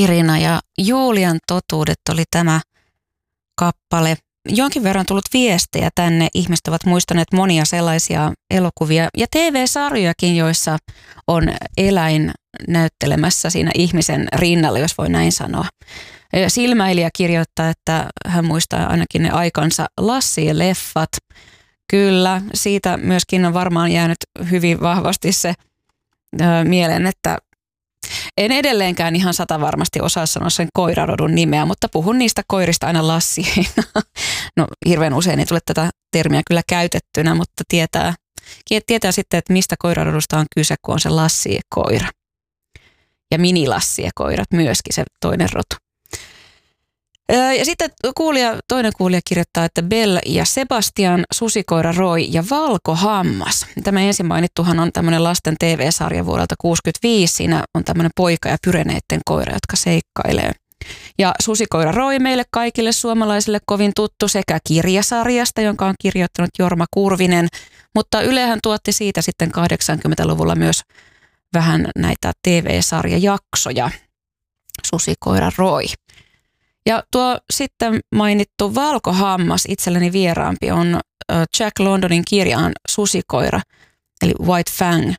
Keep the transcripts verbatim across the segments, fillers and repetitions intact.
Irina ja Julian totuudet oli tämä kappale. Jonkin verran tullut viestejä tänne. Ihmiset ovat muistaneet monia sellaisia elokuvia ja T V-sarjojakin, joissa on eläin näyttelemässä siinä ihmisen rinnalla, jos voi näin sanoa. Silmäilijä kirjoittaa, että hän muistaa ainakin ne aikansa Lassie-leffat. Kyllä, siitä myöskin on varmaan jäänyt hyvin vahvasti se ö, mieleen, että en edelleenkään ihan sata varmasti osaa sanoa sen koirarodun nimeä, mutta puhun niistä koirista aina Lassieina. No hirveän usein ei tule tätä termiä kyllä käytettynä, mutta tietää, tietää sitten, että mistä koirarodusta on kyse, kun on se Lassie-koira. Ja mini-Lassie-koirat myöskin se toinen rotu. Ja sitten kuulija, toinen kuulija kirjoittaa, että Belle ja Sebastian, susikoira Roy ja valkohammas. Tämä ensin mainittuhan on tämmöinen lasten T V-sarja vuodelta kuusikymmentäviisi. Siinä on tämmöinen poika ja pyreneiden koira, jotka seikkailee. Ja susikoira Roy meille kaikille suomalaisille kovin tuttu sekä kirjasarjasta, jonka on kirjoittanut Jorma Kurvinen. Mutta Ylehän tuotti siitä sitten kahdeksankymmentäluvulla myös vähän näitä T V-sarjajaksoja. Susikoira Roy. Ja tuo sitten mainittu valkohammas itselleni vieraampi on Jack Londonin kirjaan Susikoira, eli White Fang.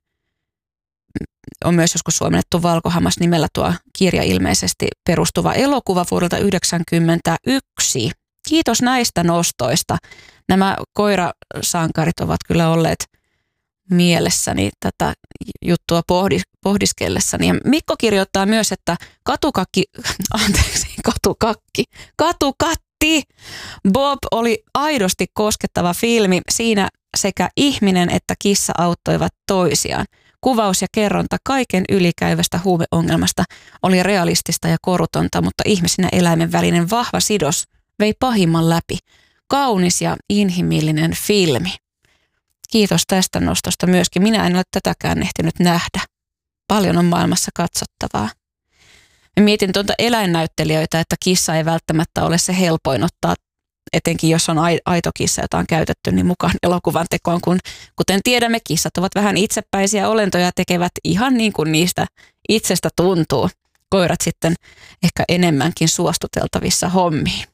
On myös joskus suomennettu valkohammas nimellä tuo kirja ilmeisesti perustuva elokuva vuodelta yhdeksänkymmentäyksi. Kiitos näistä nostoista. Nämä koirasankarit ovat kyllä olleet mielessäni tätä juttua pohdis, pohdiskellessani. Ja Mikko kirjoittaa myös, että katukakki, anteeksi, katukakki, katukatti Bob oli aidosti koskettava filmi. Siinä sekä ihminen että kissa auttoivat toisiaan. Kuvaus ja kerronta kaiken ylikäyvästä huumeongelmasta oli realistista ja korutonta, mutta ihmisen ja eläimen välinen vahva sidos vei pahimman läpi. Kaunis ja inhimillinen filmi. Kiitos tästä nostosta myöskin. Minä en ole tätäkään ehtinyt nähdä. Paljon on maailmassa katsottavaa. Mä mietin tuota eläinnäyttelijöitä, että kissa ei välttämättä ole se helpoin ottaa, etenkin jos on aito kissa, jota on käytetty, niin mukaan elokuvan tekoon. Kun, kuten tiedämme, kissat ovat vähän itsepäisiä olentoja, tekevät ihan niin kuin niistä itsestä tuntuu. Koirat sitten ehkä enemmänkin suostuteltavissa hommiin.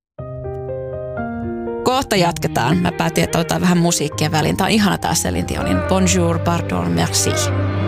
Kohta jatketaan. Mä päätin, että otetaan vähän musiikkia väliin. Tää on ihana tää Celine Dionin Bonjour, pardon, merci.